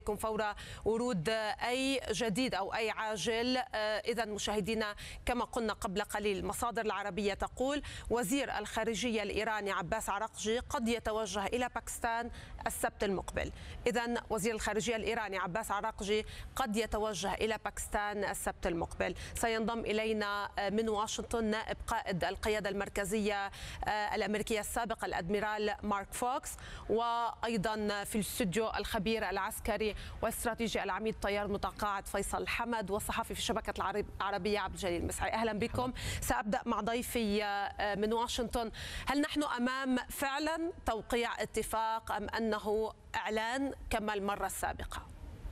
فور ورود أي جديد أو أي عاجل. إذا مشاهدينا، كما قلنا قبل قليل، المصادر العربية تقول وزير الخارجية الإيراني عباس عراقجي قد يتوجه إلى باكستان السبت المقبل. إذا وزير الخارجية الإيراني عباس عراقجي قد يتوجه إلى باكستان السبت المقبل. سينضم إلينا من واشنطن نائب قائد القيادة المركزية الأمريكية السابق الأدميرال مارك فوكس، وأيضا في الاستوديو الخبير العسكري واستراتيجي العميد طيار متقاعد فيصل حمد، والصحفي في شبكة العربية عبد الجليل المسعي. أهلا بكم. سأبدأ مع ضيفي من واشنطن. هل نحن أمام فعلا توقيع اتفاق أم أنه إعلان كما المرة السابقة؟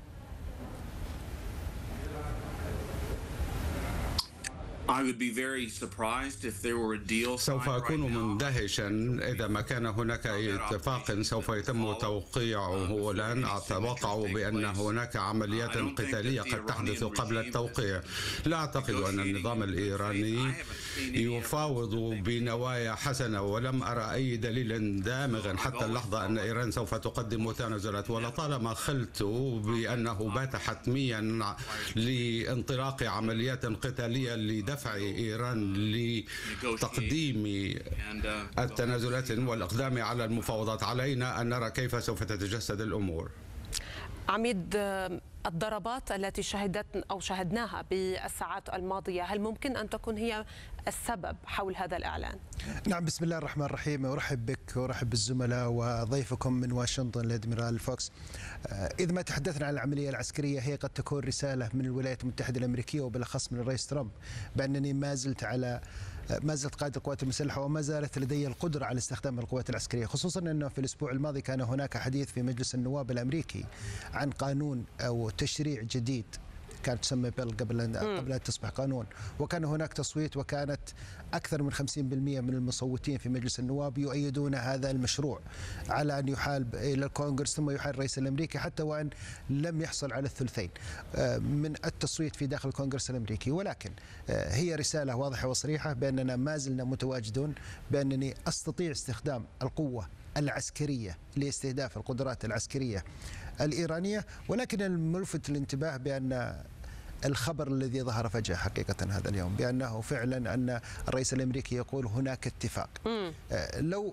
سوف أكون مندهشا إذا ما كان هناك اتفاق سوف يتم توقيعه الآن. أتوقع بأن هناك عمليات قتالية قد تحدث قبل التوقيع. لا أعتقد أن النظام الإيراني يفاوض بنوايا حسنة، ولم أرى أي دليل دامغ حتى اللحظة أن إيران سوف تقدم تنازلات، ولطالما خلت بأنه بات حتميا لانطلاق عمليات قتالية لدفع إيران لتقديم التنازلات والإقدام على المفاوضات. علينا أن نرى كيف سوف تتجسد الأمور. عميد، الضربات التي شهدناها بالساعات الماضية، هل ممكن أن تكون هي السبب حول هذا الإعلان؟ نعم، بسم الله الرحمن الرحيم. أرحب بك وأرحب بالزملاء وضيفكم من واشنطن الأدميرال فوكس. إذا ما تحدثنا عن العملية العسكرية، هي قد تكون رسالة من الولايات المتحدة الأمريكية وبالأخص من الرئيس ترامب بأنني ما زلت قائد القوات المسلحة، وما زالت لدي القدرة على استخدام القوات العسكرية، خصوصا أنه في الأسبوع الماضي كان هناك حديث في مجلس النواب الأمريكي عن قانون أو تشريع جديد كانت تسمى بيل قبل أن تصبح قانون، وكان هناك تصويت، وكانت أكثر من 50% من المصوتين في مجلس النواب يؤيدون هذا المشروع على أن يحال إلى الكونغرس ثم يحال الرئيس الأمريكي، حتى وأن لم يحصل على الثلثين من التصويت في داخل الكونغرس الأمريكي. ولكن هي رسالة واضحة وصريحة بأننا ما زلنا متواجدون، بأنني أستطيع استخدام القوة العسكرية لاستهداف القدرات العسكرية الإيرانية. ولكن الملفت للانتباه بأن الخبر الذي ظهر فجأة حقيقة هذا اليوم بأنه فعلا أن الرئيس الأمريكي يقول هناك اتفاق. لو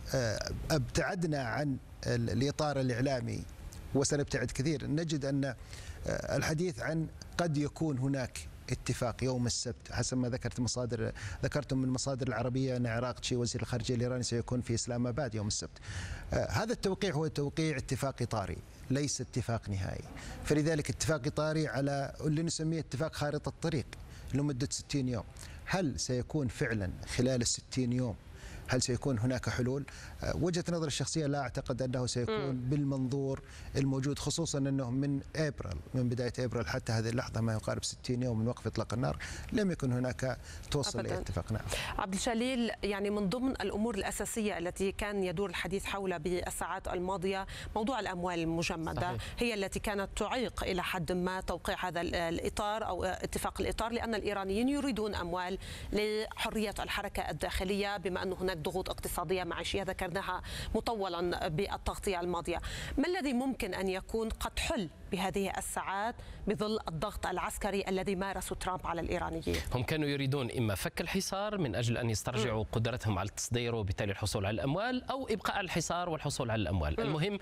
ابتعدنا عن الإطار الإعلامي، وسنبتعد كثير، نجد أن الحديث عن قد يكون هناك اتفاق يوم السبت حسب ما ذكرتم من المصادر العربية أن عراقجي وزير الخارجية الإيراني سيكون في إسلام آباد يوم السبت. هذا التوقيع هو توقيع اتفاق إطاري ليس اتفاق نهائي، فلذلك اتفاق إطاري على اللي نسميه اتفاق خارطة الطريق لمدة 60 يوم. هل سيكون فعلا خلال 60 يوم هل سيكون هناك حلول؟ وجهة نظر الشخصية لا أعتقد أنه سيكون بالمنظور الموجود، خصوصا أنه من بداية أبريل حتى هذه اللحظة ما يقارب 60 يوم من وقف إطلاق النار لم يكن هناك توصل إلى اتفاق. نعم. عبد الجليل، يعني من ضمن الأمور الأساسية التي كان يدور الحديث حولها بالساعات الماضية موضوع الأموال المجمدة. صحيح. هي التي كانت تعيق إلى حد ما توقيع هذا الإطار أو اتفاق الإطار، لأن الإيرانيين يريدون أموال لحرية الحركة الداخلية، بما أنه هناك ضغوط اقتصادية معيشية ذكرناها مطولا بالتغطية الماضية. ما الذي ممكن أن يكون قد حل بهذه الساعات بظل الضغط العسكري الذي مارسه ترامب على الإيرانيين؟ هم كانوا يريدون إما فك الحصار من أجل أن يسترجعوا قدرتهم على التصدير وبالتالي الحصول على الأموال، أو إبقاء الحصار والحصول على الأموال. المهم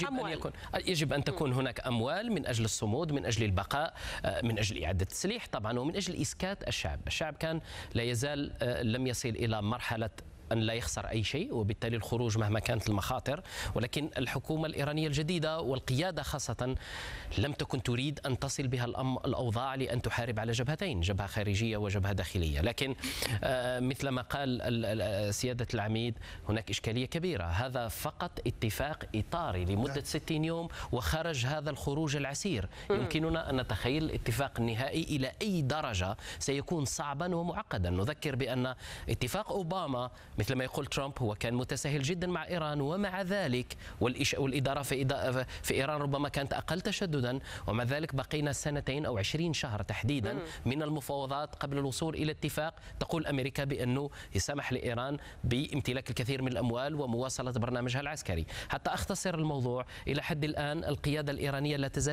يجب أن تكون هناك أموال من أجل الصمود، من أجل البقاء، من أجل إعادة التسليح طبعا، ومن أجل إسكات الشعب. الشعب كان لا يزال لم يصل إلى مرحلة أن لا يخسر أي شيء، وبالتالي الخروج مهما كانت المخاطر. ولكن الحكومة الإيرانية الجديدة والقيادة خاصة لم تكن تريد أن تصل بها الأوضاع لأن تحارب على جبهتين، جبهة خارجية وجبهة داخلية. لكن مثل ما قال سيادة العميد هناك إشكالية كبيرة. هذا فقط اتفاق إطاري لمدة 60 يوم، وخرج هذا الخروج العسير. يمكننا أن نتخيل اتفاق نهائي إلى أي درجة سيكون صعبا ومعقدا. نذكر بأن اتفاق أوباما مثل ما يقول ترامب هو كان متساهل جدا مع إيران، ومع ذلك والإدارة في إيران ربما كانت أقل تشددا، ومع ذلك بقينا 2 أو 20 شهر تحديدا من المفاوضات قبل الوصول إلى اتفاق. تقول أمريكا بأنه يسمح لإيران بامتلاك الكثير من الأموال ومواصلة برنامجها العسكري. حتى أختصر الموضوع، إلى حد الآن القيادة الإيرانية لا تزال